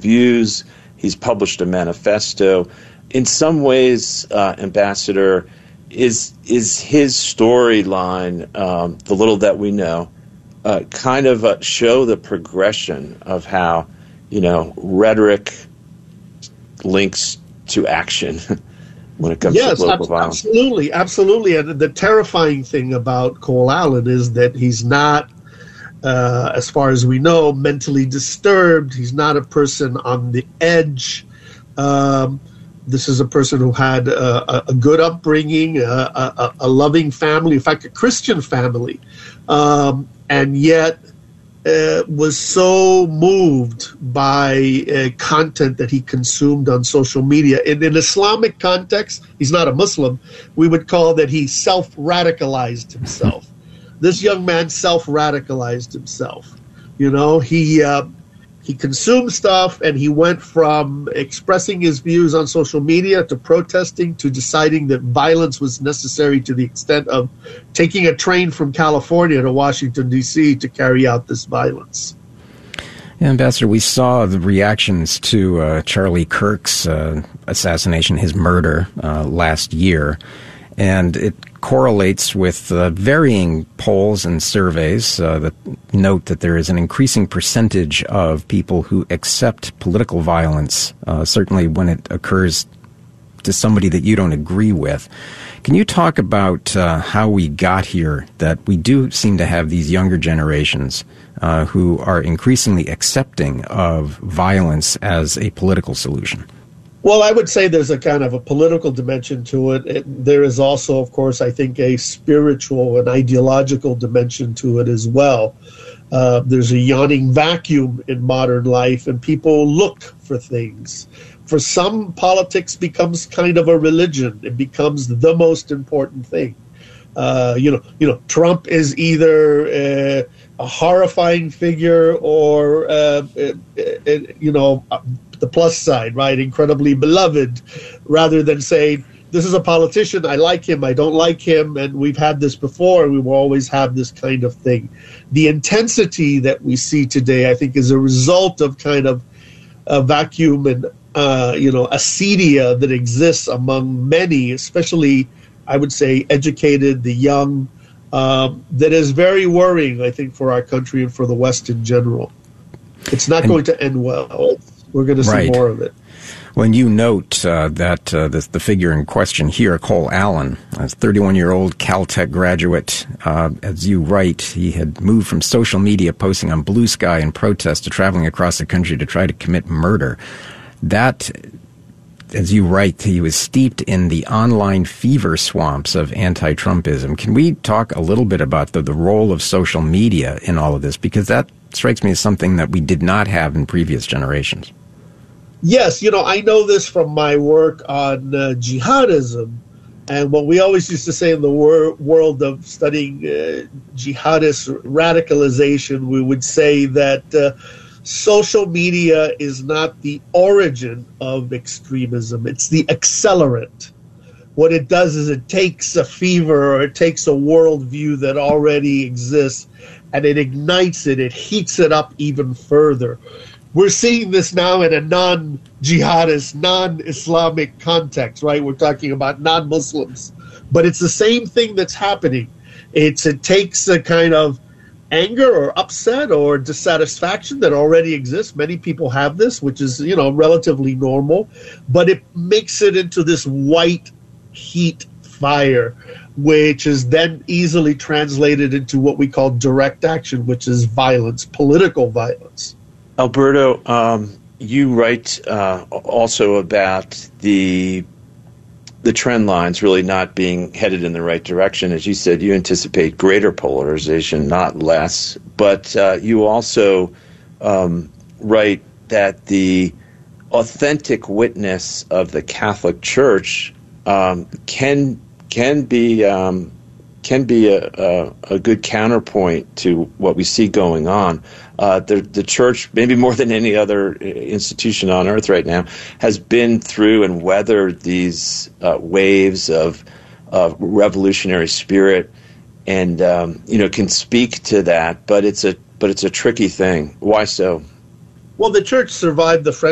views. He's published a manifesto. In some ways, Ambassador, is his storyline, the little that we know, kind of show the progression of how, rhetoric links to action when it comes to political violence. Absolutely. And the terrifying thing about Cole Allen is that he's not, as far as we know, mentally disturbed. He's not a person on the edge. This is a person who had a good upbringing, a loving family, in fact, a Christian family, and yet was so moved by content that he consumed on social media. In an Islamic context, he's not a Muslim, we would call that he self-radicalized himself. This young man self-radicalized himself. He consumed stuff, and he went from expressing his views on social media to protesting to deciding that violence was necessary to the extent of taking a train from California to Washington, D.C. to carry out this violence. Yeah, Ambassador, we saw the reactions to Charlie Kirk's assassination, his murder, last year, and it correlates with varying polls and surveys that note that there is an increasing percentage of people who accept political violence, certainly when it occurs to somebody that you don't agree with. Can you talk about how we got here, that we do seem to have these younger generations who are increasingly accepting of violence as a political solution? Well, I would say there's a kind of a political dimension to it. There is also, of course, I think a spiritual and ideological dimension to it as well. There's a yawning vacuum in modern life, and people look for things. For some, politics becomes kind of a religion. It becomes the most important thing. Trump is either a horrifying figure or, the plus side, right? Incredibly beloved, rather than saying, this is a politician, I like him, I don't like him, and we've had this before, and we will always have this kind of thing. The intensity that we see today, I think, is a result of kind of a vacuum and, acedia that exists among many, especially, I would say, educated, the young, that is very worrying, I think, for our country and for the West in general. It's not going to end well. We're going to see more of it. When you note that the figure in question here, Cole Allen, a 31-year-old Caltech graduate, as you write, he had moved from social media posting on Blue Sky in protest to traveling across the country to try to commit murder. That, as you write, he was steeped in the online fever swamps of anti-Trumpism. Can we talk a little bit about the role of social media in all of this? Because that strikes me as something that we did not have in previous generations. Yes, I know this from my work on jihadism, and what we always used to say in the world of studying jihadist radicalization, we would say that social media is not the origin of extremism, it's the accelerant. What it does is it takes a fever, or it takes a worldview that already exists, and it ignites it, it heats it up even further. We're seeing this now in a non-jihadist, non-Islamic context, right? We're talking about non-Muslims. But it's the same thing that's happening. It takes a kind of anger or upset or dissatisfaction that already exists. Many people have this, which is, relatively normal. But it makes it into this white heat fire, which is then easily translated into what we call direct action, which is violence, political violence. Alberto, you write also about the trend lines really not being headed in the right direction. As you said, you anticipate greater polarization, not less. But you also write that the authentic witness of the Catholic Church can be a good counterpoint to what we see going on. The church, maybe more than any other institution on earth right now, has been through and weathered these waves of revolutionary spirit, and can speak to that. But it's a tricky thing. Why so? Well, the church survived the French